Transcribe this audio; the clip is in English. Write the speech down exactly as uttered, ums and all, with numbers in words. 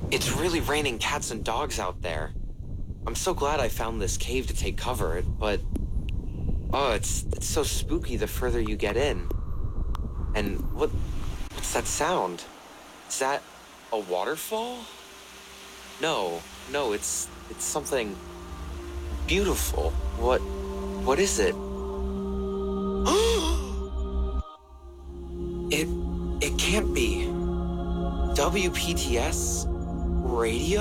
It's really raining cats and dogs out there. I'm so glad I found this cave to take cover, but... Oh, it's, it's so spooky the further you get in. And what... what's that sound? Is that a waterfall? No, no, it's... it's something... beautiful. What... what is it? It... it can't be. W P T S? Radio?